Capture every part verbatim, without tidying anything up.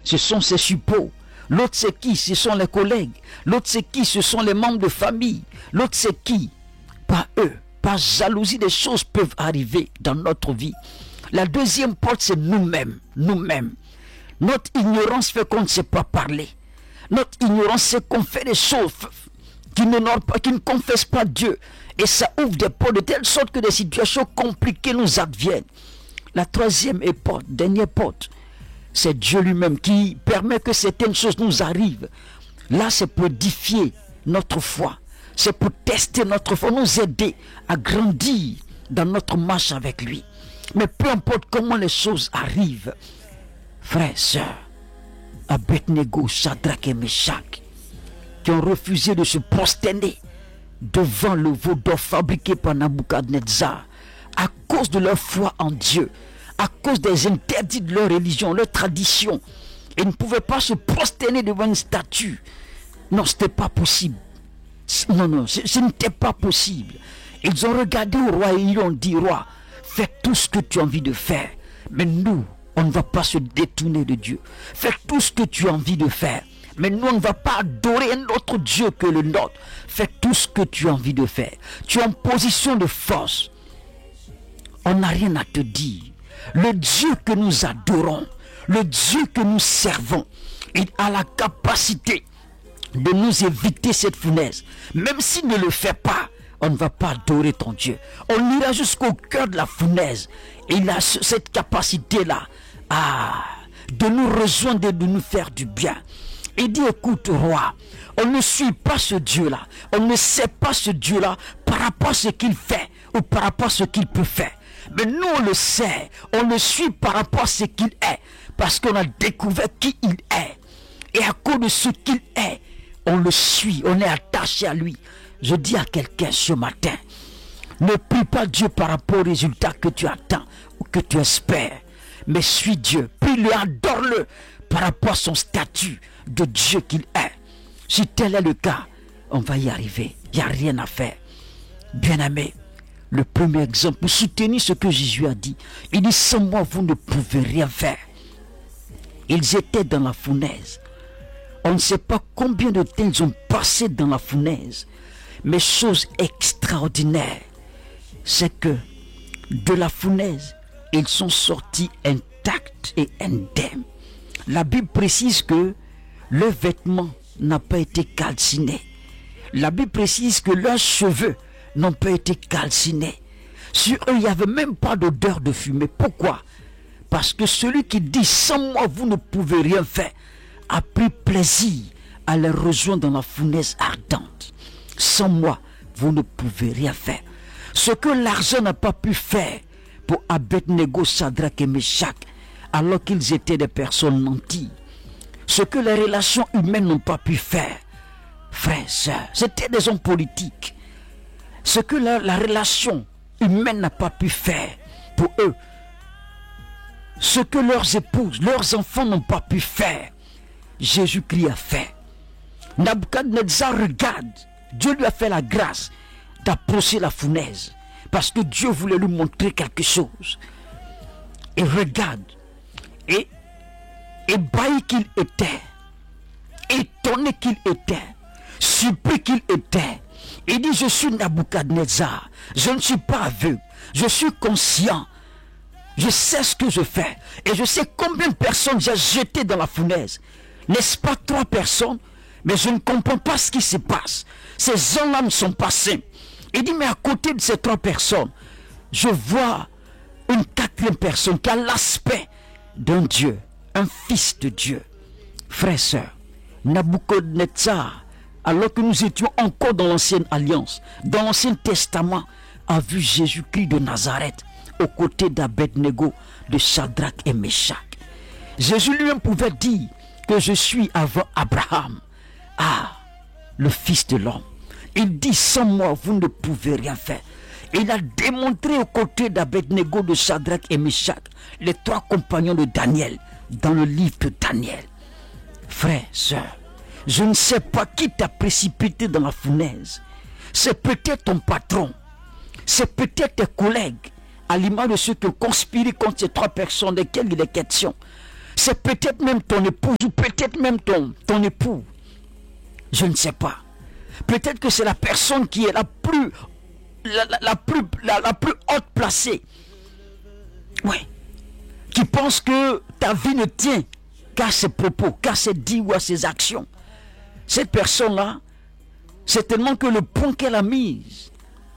Ce sont ses suppôts. L'autre c'est qui? Ce sont les collègues. L'autre c'est qui? Ce sont les membres de famille. L'autre c'est qui? Pas eux. Par jalousie, des choses peuvent arriver dans notre vie. La deuxième porte, c'est nous-mêmes. Nous-mêmes. Notre ignorance fait qu'on ne sait pas parler. Notre ignorance, c'est qu'on fait des choses qui ne, pas, qui ne confessent pas Dieu. Et ça ouvre des portes de telle sorte que des situations compliquées nous adviennent. La troisième porte, dernière porte, c'est Dieu lui-même qui permet que certaines choses nous arrivent. Là, c'est pour édifier notre foi. C'est pour tester notre foi, nous aider à grandir dans notre marche avec lui. Mais peu importe comment les choses arrivent, frères, sœurs, Abednego, Shadrach et Meshach, qui ont refusé de se prosterner devant le veau d'or fabriqué par Nabuchodonosor, à cause de leur foi en Dieu, à cause des interdits de leur religion, leur tradition, ils ne pouvaient pas se prosterner devant une statue. Non, ce n'était pas possible. Non, non, ce, ce n'était pas possible. Ils ont regardé au roi et ils ont dit, roi, fais tout ce que tu as envie de faire. Mais nous, on ne va pas se détourner de Dieu. Fais tout ce que tu as envie de faire. Mais nous, on ne va pas adorer un autre Dieu que le nôtre. Fais tout ce que tu as envie de faire. Tu es en position de force. On n'a rien à te dire. Le Dieu que nous adorons, le Dieu que nous servons, il a la capacité de nous éviter cette fournaise. Même s'il ne le fait pas, on ne va pas adorer ton Dieu. On ira jusqu'au cœur de la fournaise. Et il a cette capacité-là ah, de nous rejoindre et de nous faire du bien. Il dit, écoute, roi, on ne suit pas ce Dieu-là. On ne sait pas ce Dieu-là par rapport à ce qu'il fait ou par rapport à ce qu'il peut faire. Mais nous, on le sait. On le suit par rapport à ce qu'il est. Parce qu'on a découvert qui il est. Et à cause de ce qu'il est, on le suit. On est attaché à lui. Je dis à quelqu'un ce matin, ne prie pas Dieu par rapport aux résultats que tu attends ou que tu espères. Mais suis Dieu. Prie-le, adore-le par rapport à son statut de Dieu qu'il est. Si tel est le cas, on va y arriver. Il n'y a rien à faire. Bien-aimé, le premier exemple pour soutenir ce que Jésus a dit. Il dit, sans moi, vous ne pouvez rien faire. Ils étaient dans la fournaise. On ne sait pas combien de temps ils ont passé dans la fournaise. Mais chose extraordinaire, c'est que de la fournaise, ils sont sortis intacts et indemnes. La Bible précise que leurs vêtements n'ont pas été calcinés. La Bible précise que leurs cheveux n'ont pas été calcinés. Sur eux, il n'y avait même pas d'odeur de fumée. Pourquoi? Parce que celui qui dit « sans moi, vous ne pouvez rien faire » a pris plaisir à les rejoindre dans la fournaise ardente. Sans moi, vous ne pouvez rien faire. Ce que l'argent n'a pas pu faire pour Abednego, Shadrach et Meshach, alors qu'ils étaient des personnes nanties. Ce que les relations humaines n'ont pas pu faire, frères, sœurs, c'était des hommes politiques. Ce que la, la relation humaine n'a pas pu faire pour eux, ce que leurs épouses, leurs enfants n'ont pas pu faire, Jésus-Christ a fait. Nabuchodonosor regarde, Dieu lui a fait la grâce d'approcher la fournaise parce que Dieu voulait lui montrer quelque chose. Et regarde, et ébahi qu'il était, étonné qu'il était, surpris qu'il était, il dit, je suis Nabuchodonosor, je ne suis pas aveugle, je suis conscient, je sais ce que je fais, et je sais combien de personnes j'ai jetées dans la fournaise. N'est-ce pas trois personnes? Mais je ne comprends pas ce qui se passe. Ces gens-là ne sont pas saints. Il dit, mais à côté de ces trois personnes, je vois une quatrième personne qui a l'aspect d'un Dieu, un fils de Dieu. Frères et sœurs, Nabuchodonosor, alors que nous étions encore dans l'ancienne alliance, dans l'ancien testament, a vu Jésus-Christ de Nazareth aux côtés d'Abednego, de Shadrach et Meshach. Jésus lui-même pouvait dire que je suis avant Abraham. Ah, le Fils de l'homme. Il dit, sans moi, vous ne pouvez rien faire. Et il a démontré aux côtés d'Abednego, de Shadrach et Meshach, les trois compagnons de Daniel, dans le livre de Daniel. Frères, sœurs, je ne sais pas qui t'a précipité dans la fournaise. C'est peut-être ton patron. C'est peut-être tes collègues, à l'image de ceux qui ont conspiré contre ces trois personnes desquelles il est question. C'est peut-être même ton épouse ou peut-être même ton, ton époux. Je ne sais pas. Peut-être que c'est la personne qui est la plus, la, la, la plus, la, la plus haute placée. Oui. Qui pense que ta vie ne tient qu'à ses propos, qu'à ses dits ou à ses actions. Cette personne-là, c'est tellement que le point qu'elle a mis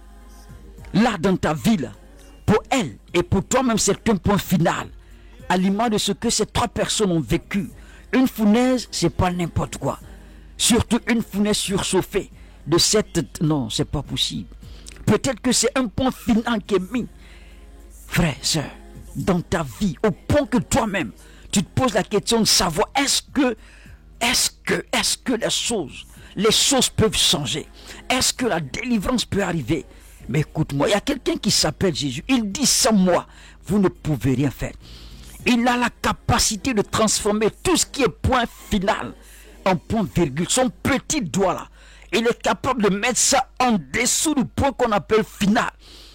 là dans ta vie, là, pour elle et pour toi-même, c'est un point final. À l'image de ce que ces trois personnes ont vécu. Une fournaise, c'est pas n'importe quoi. Surtout une fournaise surchauffée de cette... Non, c'est pas possible. Peut-être que c'est un point final qui est mis, frère, sœur, dans ta vie, au point que toi-même, tu te poses la question de savoir est-ce que, est-ce que, est-ce que les choses, les choses peuvent changer? Est-ce que la délivrance peut arriver? Mais écoute-moi, il y a quelqu'un qui s'appelle Jésus. Il dit sans moi, vous ne pouvez rien faire. Il a la capacité de transformer tout ce qui est point final en point virgule. Son petit doigt là, il est capable de mettre ça en dessous du point qu'on appelle final.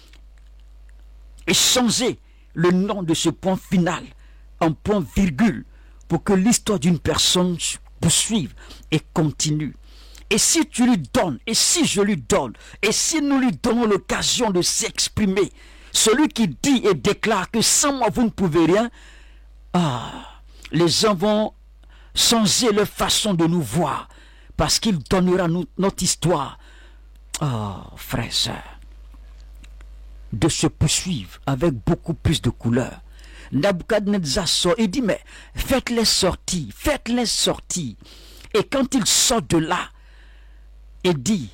Et changer le nom de ce point final en point virgule pour que l'histoire d'une personne poursuive et continue. Et si tu lui donnes, et si je lui donne, et si nous lui donnons l'occasion de s'exprimer, celui qui dit et déclare que sans moi vous ne pouvez rien, ah, les gens vont changer leur façon de nous voir parce qu'il donnera nous, notre histoire, ah, frère, sœur, de se poursuivre avec beaucoup plus de couleurs. Nabuchodonosor sort, il dit mais faites-les sortir, faites-les sortir. Et quand il sort de là, il dit,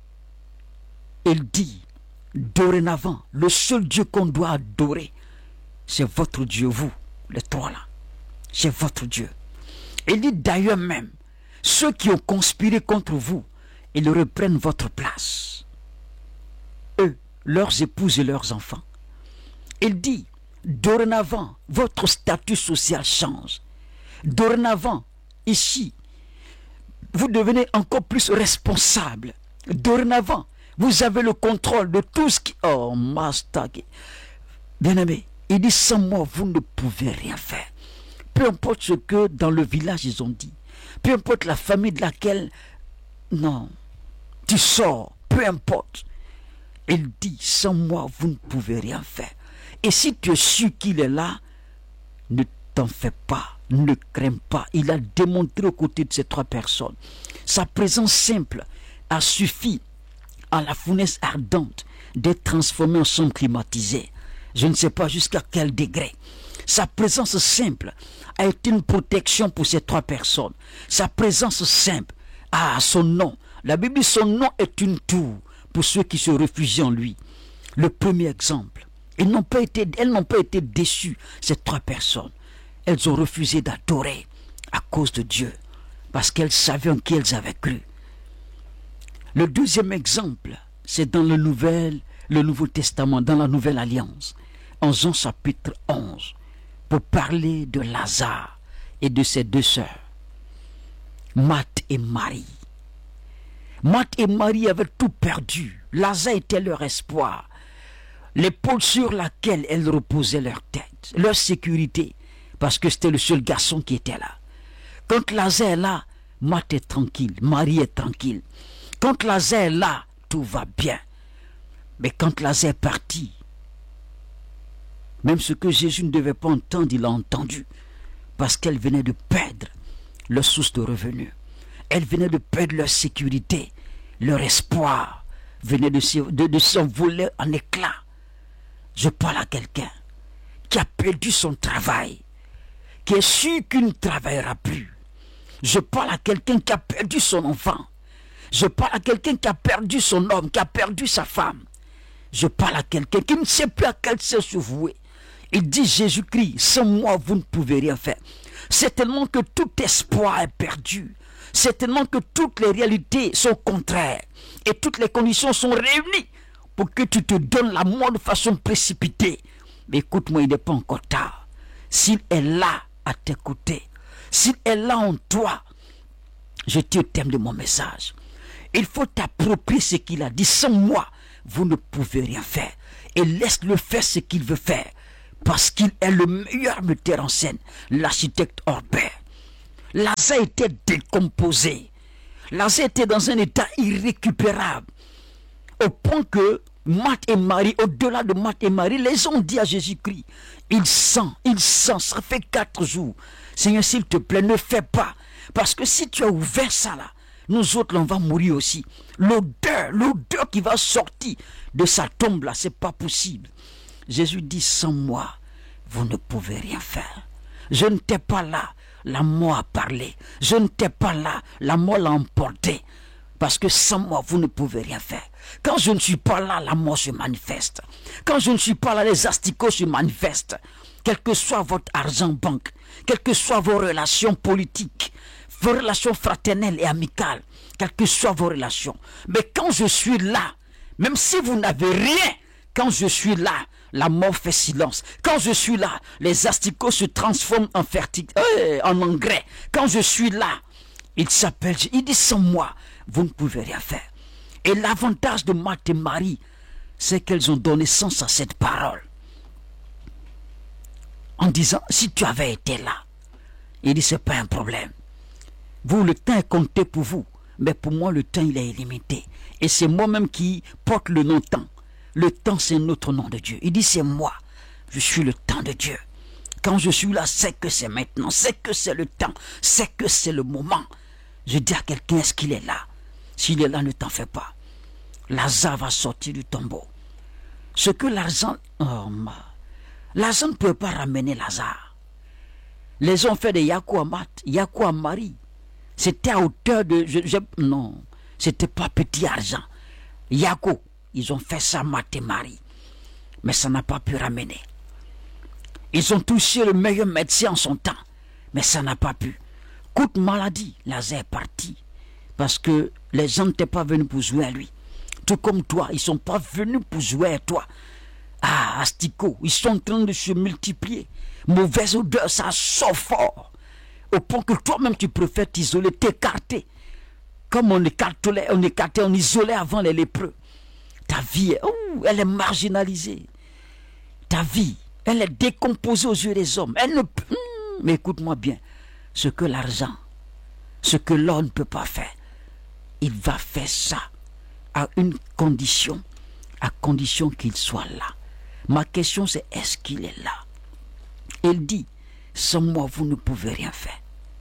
il dit, dorénavant, le seul Dieu qu'on doit adorer, c'est votre Dieu, vous, les trois là. C'est votre Dieu. Il dit d'ailleurs même, ceux qui ont conspiré contre vous, ils reprennent votre place. Eux, leurs épouses et leurs enfants. Il dit, dorénavant, votre statut social change. Dorénavant, ici, vous devenez encore plus responsable. Dorénavant, vous avez le contrôle de tout ce qui... Oh, master. Bien-aimé, il dit, sans moi, vous ne pouvez rien faire. Peu importe ce que dans le village ils ont dit. Peu importe la famille de laquelle... Non, tu sors, peu importe. Il dit, sans moi, vous ne pouvez rien faire. Et si tu es sûr qu'il est là, ne t'en fais pas, ne crains pas. Il a démontré aux côtés de ces trois personnes. Sa présence simple a suffi à la fournaise ardente d'être transformée en chambre climatisée. Je ne sais pas jusqu'à quel degré. Sa présence simple a été une protection pour ces trois personnes. Sa présence simple, ah, son nom. La Bible dit son nom est une tour pour ceux qui se réfugient en lui. Le premier exemple. Ils n'ont pas été, elles n'ont pas été déçues, ces trois personnes. Elles ont refusé d'adorer à cause de Dieu, parce qu'elles savaient en qui elles avaient cru. Le deuxième exemple, c'est dans le, nouvel, le Nouveau Testament, dans la Nouvelle Alliance, en Jean chapitre onze, pour parler de Lazare et de ses deux sœurs, Marthe et Marie. Marthe et Marie avaient tout perdu. Lazare était leur espoir, l'épaule sur laquelle elles reposaient leur tête, leur sécurité, parce que c'était le seul garçon qui était là. Quand Lazare est là, Marthe est tranquille, Marie est tranquille. Quand Lazare est là, tout va bien. Mais quand Lazare est parti, même ce que Jésus ne devait pas entendre, il a entendu, parce qu'elle venait de perdre leur source de revenus. Elle venait de perdre leur sécurité, leur espoir venait de, de, de s'envoler en éclats. Je parle à quelqu'un qui a perdu son travail, qui est sûr qu'il ne travaillera plus. Je parle à quelqu'un qui a perdu son enfant. Je parle à quelqu'un qui a perdu son homme, qui a perdu sa femme. Je parle à quelqu'un qui ne sait plus à quel sens se vouer. Il dit Jésus-Christ, sans moi vous ne pouvez rien faire. C'est tellement que tout espoir est perdu. C'est tellement que toutes les réalités sont contraires. Et toutes les conditions sont réunies pour que tu te donnes la mort de façon précipitée. Mais écoute-moi, il n'est pas encore tard. S'il est là à t'écouter, s'il est là en toi, je te thème de mon message. Il faut t'approprier ce qu'il a dit. Sans moi, vous ne pouvez rien faire. Et laisse-le faire ce qu'il veut faire. parce qu'il est le meilleur metteur en scène, l'architecte Orbert. Lazare était décomposé. Lazare était dans un état irrécupérable. Au point que Marthe et Marie, au-delà de Marthe et Marie, les ont dit à Jésus-Christ, il sent, il sent, ça fait quatre jours. Seigneur, s'il te plaît, ne fais pas. Parce que si tu as ouvert ça là, nous autres, là, on va mourir aussi. L'odeur, l'odeur qui va sortir de sa tombe là, c'est pas possible. Jésus dit, sans moi, vous ne pouvez rien faire. Je ne t'ai pas là, la mort a parlé. Je ne t'ai pas là, la mort l'a emporté. Parce que sans moi, vous ne pouvez rien faire. Quand je ne suis pas là, la mort se manifeste. Quand je ne suis pas là, les asticots se manifestent. Quel que soit votre argent banque, quelles que soient vos relations politiques, vos relations fraternelles et amicales, quelles que soient vos relations. Mais quand je suis là, même si vous n'avez rien, quand je suis là, la mort fait silence. Quand je suis là, les asticots se transforment en fertig... euh, en engrais. Quand je suis là, il s'appelle, il dit sans moi, vous ne pouvez rien faire. Et l'avantage de Marthe et Marie, c'est qu'elles ont donné sens à cette parole. En disant, si tu avais été là, il dit, c'est pas un problème. Vous, le temps est compté pour vous, mais pour moi, le temps, il est illimité. Et c'est moi-même qui porte le nom temps. Le temps, c'est notre nom de Dieu. Il dit, c'est moi. Je suis le temps de Dieu. Quand je suis là, c'est que c'est maintenant. C'est que c'est le temps. C'est que c'est le moment. Je dis à quelqu'un, est-ce qu'il est là? S'il est là, ne t'en fais pas. Lazare va sortir du tombeau. Ce que l'argent... Oh, ma... L'argent ne peut pas ramener Lazare. Les ont fait de Yakou à Marthe, Yakou à Marie. C'était à hauteur de... Je, je, non, c'était pas petit argent. Yakou, ils ont fait ça, Marthe et Marie. Mais ça n'a pas pu ramener. Ils ont touché le meilleur médecin en son temps. Mais ça n'a pas pu. Coup de maladie, Lazare est parti. Parce que les gens n'étaient pas venus pour jouer à lui. Tout comme toi, ils ne sont pas venus pour jouer à toi. Ah, asticots, ils sont en train de se multiplier. Mauvaise odeur, ça sort fort. Au point que toi-même, tu préfères t'isoler, t'écarter. Comme on écartait, on écartait, on isolait avant les lépreux. Ta vie, oh, elle est marginalisée. Ta vie, elle est décomposée aux yeux des hommes. Elle ne peut... Mais écoute-moi bien. Ce que l'argent, ce que l'or ne peut pas faire, il va faire ça à une condition, à condition qu'il soit là. Ma question c'est, est-ce qu'il est là? Il dit, sans moi vous ne pouvez rien faire.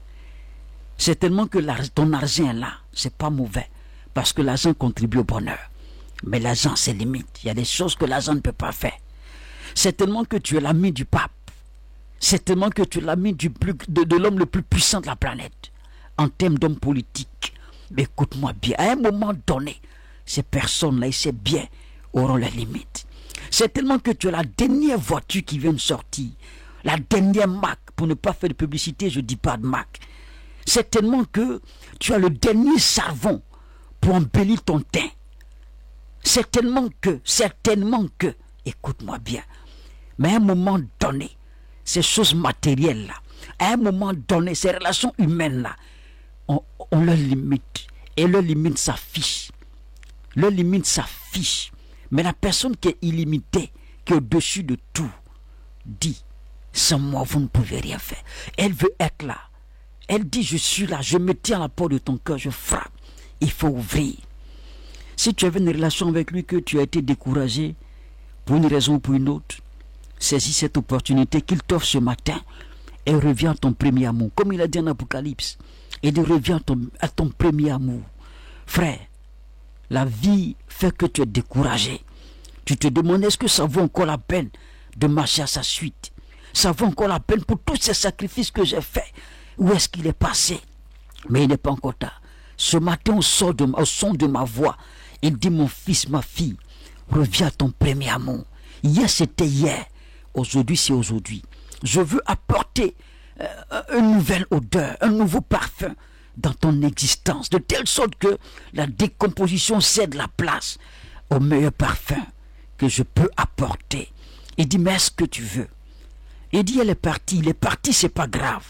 C'est tellement que ton argent est là, c'est pas mauvais, parce que l'argent contribue au bonheur. Mais l'argent c'est limite, il y a des choses que l'argent ne peut pas faire. C'est tellement que tu es l'ami du pape. C'est tellement que tu es l'ami du plus, de, de l'homme le plus puissant de la planète, en termes d'homme politique. Mais écoute-moi bien, à un moment donné, ces personnes-là, ils savent bien, auront leurs limites. C'est tellement que tu as la dernière voiture qui vient de sortir, la dernière marque, pour ne pas faire de publicité, je ne dis pas de marque. C'est tellement que tu as le dernier savon pour embellir ton teint. C'est tellement que, certainement que, écoute-moi bien, mais à un moment donné, ces choses matérielles-là, à un moment donné, ces relations humaines-là, on, on leur limite. Et leur limite s'affiche. Leur limite s'affiche. Mais la personne qui est illimitée, qui est au-dessus de tout, dit, sans moi, vous ne pouvez rien faire. Elle veut être là. Elle dit, je suis là, je me tiens à la porte de ton cœur, je frappe. Il faut ouvrir. Si tu avais une relation avec lui, que tu as été découragé, pour une raison ou pour une autre, saisis cette opportunité qu'il t'offre ce matin et reviens à ton premier amour. Comme il a dit en Apocalypse, et de reviens à ton, à ton premier amour. Frère, la vie fait que tu es découragé. Tu te demandes, est-ce que ça vaut encore la peine de marcher à sa suite? Ça vaut encore la peine pour tous ces sacrifices que j'ai faits? Où est-ce qu'il est passé? Mais il n'est pas encore tard. Ce matin, au son de, au son de ma voix, il dit, mon fils, ma fille, reviens à ton premier amour. Hier, c'était hier. Aujourd'hui, c'est aujourd'hui. Je veux apporter euh, une nouvelle odeur, un nouveau parfum dans ton existence, de telle sorte que la décomposition cède la place au meilleur parfum que je peux apporter. Il dit, mais est-ce que tu veux? Il dit, elle est partie. Il est parti, c'est pas grave.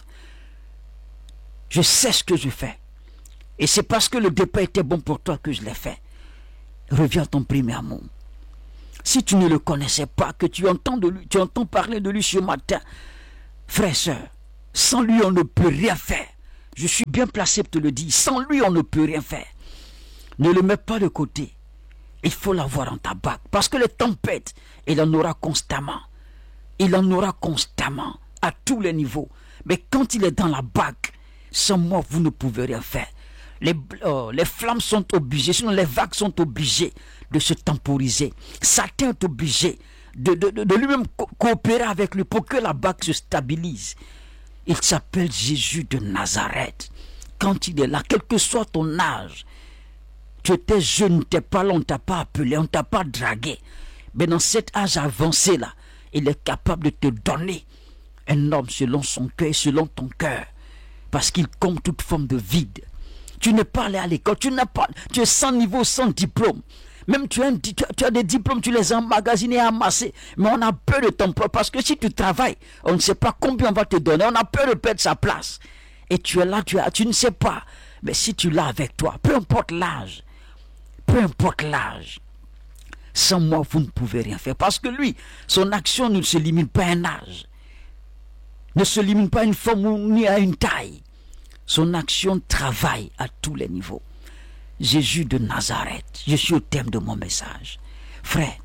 Je sais ce que je fais. Et c'est parce que le départ était bon pour toi que je l'ai fait. Reviens à ton premier amour. Si tu ne le connaissais pas, que tu entends, de lui, tu entends parler de lui ce matin, frère, sœur, sans lui on ne peut rien faire. Je suis bien placé pour te le dire. Sans lui on ne peut rien faire. Ne le mets pas de côté. Il faut l'avoir en ta bague. Parce que les tempêtes, il en aura constamment. Il en aura constamment, à tous les niveaux. Mais quand il est dans la bague, sans moi, vous ne pouvez rien faire. Les, euh, les flammes sont obligées, sinon les vagues sont obligées de se temporiser. Satan est obligé de, de, de, de lui-même co coopérer avec lui pour que la bague se stabilise. Il s'appelle Jésus de Nazareth. Quand il est là, quel que soit ton âge, tu étais jeune, tu n'étais pas là, on ne t'a pas appelé, on ne t'a pas dragué. Mais dans cet âge avancé là, il est capable de te donner un homme selon son cœur et selon ton cœur. Parce qu'il comble toute forme de vide. Tu n'es pas allé à l'école, tu n'as pas, tu es sans niveau, sans diplôme. Même tu as, un, tu, as, tu as des diplômes, tu les as emmagasinés, amassés. Mais on a peur de ton propre. Parce que si tu travailles, on ne sait pas combien on va te donner. On a peur de perdre sa place. Et tu es là, tu, as, tu ne sais pas. Mais si tu l'as avec toi, peu importe l'âge, peu importe l'âge, sans moi, vous ne pouvez rien faire. Parce que lui, son action ne se limite pas à un âge. Ne se limite pas à une forme ni à une taille. Son action travaille à tous les niveaux. Jésus de Nazareth, je suis au thème de mon message. Frère,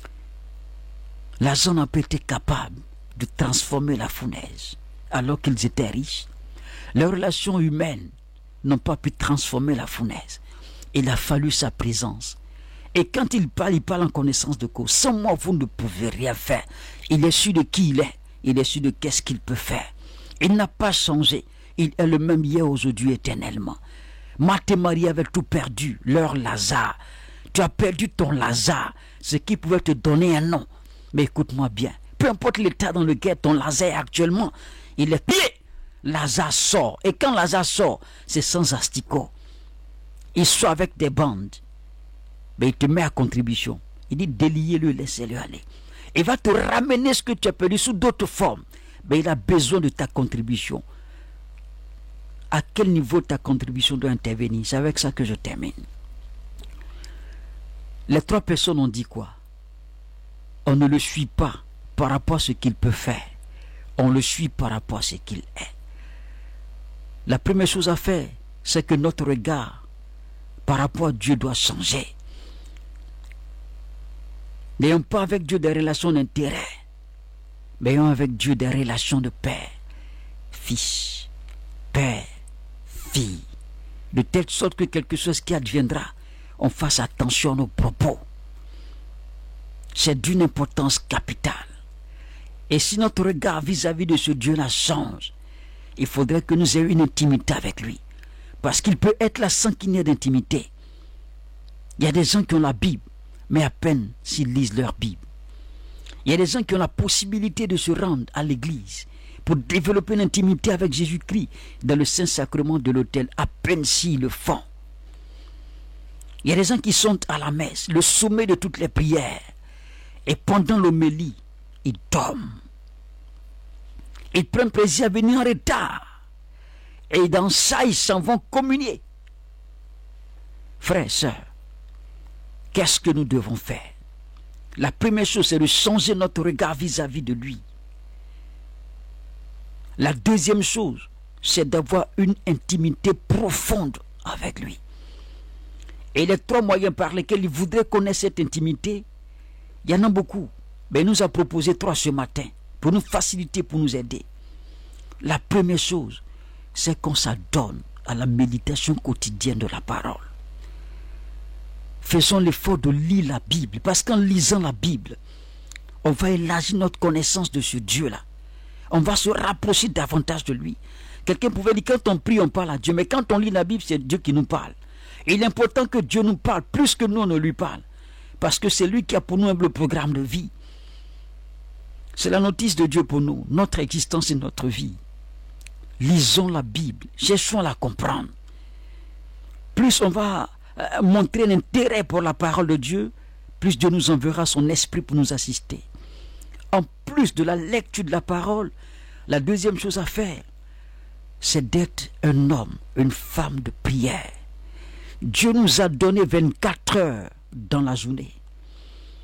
Lazare n'a pas été capable de transformer la fournaise alors qu'ils étaient riches. Les relations humaines n'ont pas pu transformer la fournaise. Il a fallu sa présence. Et quand il parle, il parle en connaissance de cause. Sans moi, vous ne pouvez rien faire. Il est sûr de qui il est. Il est sûr de qu'est-ce qu'il peut faire. Il n'a pas changé. Il est le même hier, aujourd'hui, éternellement. Marthe et Marie avaient tout perdu, leur Lazare. Tu as perdu ton Lazare, ce qui pouvait te donner un nom. Mais écoute-moi bien, peu importe l'état dans lequel ton Lazare est actuellement, il est pied. Lazare sort. Et quand Lazare sort, c'est sans asticot. Il sort avec des bandes. Mais il te met à contribution. Il dit déliez-le, laissez-le aller. Il va te ramener ce que tu as perdu sous d'autres formes. Mais il a besoin de ta contribution. À quel niveau ta contribution doit intervenir? C'est avec ça que je termine. Les trois personnes ont dit quoi? On ne le suit pas par rapport à ce qu'il peut faire. On le suit par rapport à ce qu'il est. La première chose à faire, c'est que notre regard par rapport à Dieu doit changer. N'ayons pas avec Dieu des relations d'intérêt, mais ayons avec Dieu des relations de père, fils, père, fille, de telle sorte que quelque chose qui adviendra, on fasse attention à nos propos. C'est d'une importance capitale. Et si notre regard vis-à-vis de ce Dieu-là change, il faudrait que nous ayons une intimité avec lui. Parce qu'il peut être là sans qu'il n'y ait d'intimité. Il y a des gens qui ont la Bible, mais à peine s'ils lisent leur Bible. Il y a des gens qui ont la possibilité de se rendre à l'église pour développer une intimité avec Jésus-Christ dans le Saint-Sacrement de l'autel, à peine s'ils le font. Il y a des gens qui sont à la messe, le sommet de toutes les prières, et pendant l'homélie, ils dorment. Ils prennent plaisir à venir en retard. Et dans ça, ils s'en vont communier. Frères, sœurs, qu'est-ce que nous devons faire? La première chose, c'est de changer notre regard vis-à-vis de lui. La deuxième chose, c'est d'avoir une intimité profonde avec lui. Et les trois moyens par lesquels il voudrait connaître cette intimité, il y en a beaucoup. Mais il nous a proposé trois ce matin pour nous faciliter, pour nous aider. La première chose, c'est qu'on s'adonne à la méditation quotidienne de la parole. Faisons l'effort de lire la Bible, parce qu'en lisant la Bible, on va élargir notre connaissance de ce Dieu-là. On va se rapprocher davantage de lui. Quelqu'un pouvait dire, quand on prie, on parle à Dieu, mais quand on lit la Bible, c'est Dieu qui nous parle. Et il est important que Dieu nous parle plus que nous, on ne lui parle. Parce que c'est lui qui a pour nous le programme de vie. C'est la notice de Dieu pour nous, notre existence et notre vie. Lisons la Bible, cherchons à la comprendre. Plus on va euh, montrer l'intérêt pour la parole de Dieu, plus Dieu nous enverra son esprit pour nous assister. En plus de la lecture de la parole, la deuxième chose à faire, c'est d'être un homme, une femme de prière. Dieu nous a donné vingt-quatre heures dans la journée.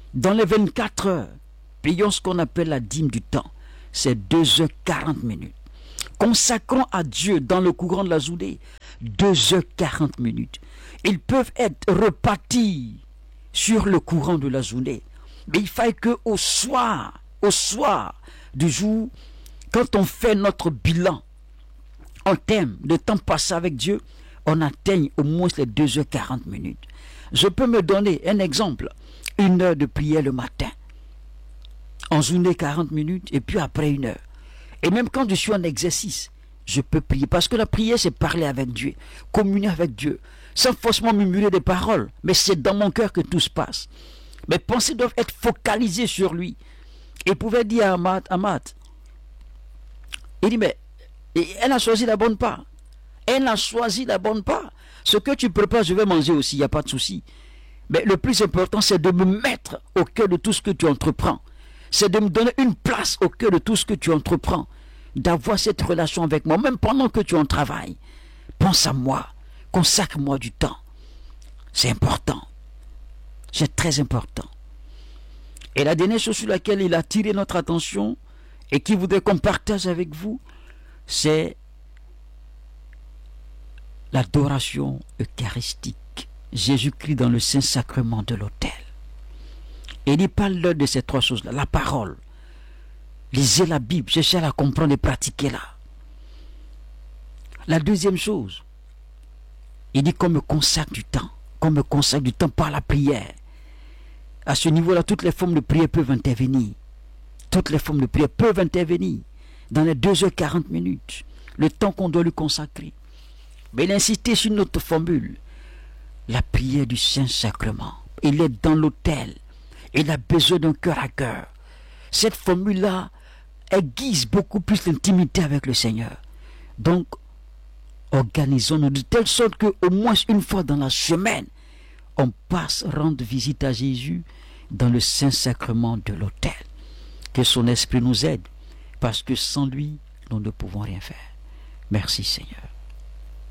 Dans les vingt-quatre heures, payons ce qu'on appelle la dîme du temps. C'est deux heures quarante minutes. Consacrons à Dieu dans le courant de la journée deux heures quarante minutes. Ils peuvent être repartis sur le courant de la journée. Mais il faut qu'au soir, au soir du jour, quand on fait notre bilan en termes de temps passé avec Dieu, on atteigne au moins les deux heures quarante minutes. Je peux me donner un exemple. Une heure de prière le matin. En journée quarante minutes et puis après une heure. Et même quand je suis en exercice, je peux prier. Parce que la prière, c'est parler avec Dieu, communier avec Dieu, sans forcément murmurer des paroles. Mais c'est dans mon cœur que tout se passe. Mes pensées doivent être focalisées sur lui. Et il pouvait dire à Amat, Amat, il dit, mais elle a choisi la bonne part. Elle a choisi la bonne part. Ce que tu prépares, je vais manger aussi, il n'y a pas de souci. Mais le plus important, c'est de me mettre au cœur de tout ce que tu entreprends. C'est de me donner une place au cœur de tout ce que tu entreprends. D'avoir cette relation avec moi, même pendant que tu en travailles. Pense à moi. Consacre-moi du temps. C'est important. C'est très important. Et la dernière chose sur laquelle il a attiré notre attention et qu'il voudrait qu'on partage avec vous, c'est l'adoration eucharistique. Jésus-Christ dans le Saint-Sacrement de l'autel. Et il parle de ces trois choses-là. La parole. Lisez la Bible, cherchez à la comprendre et pratiquez-la. La deuxième chose, il dit qu'on me consacre du temps. Qu'on me consacre du temps par la prière. À ce niveau-là, toutes les formes de prière peuvent intervenir. Toutes les formes de prière peuvent intervenir dans les deux heures quarante minutes. Le temps qu'on doit lui consacrer. Mais il a insisté sur une autre formule. La prière du Saint-Sacrement. Il est dans l'autel. Il a besoin d'un cœur à cœur. Cette formule-là aiguise beaucoup plus l'intimité avec le Seigneur. Donc, organisons-nous de telle sorte qu'au moins une fois dans la semaine, on passe rendre visite à Jésus dans le Saint-Sacrement de l'autel. Que son esprit nous aide, parce que sans lui, nous ne pouvons rien faire. Merci Seigneur.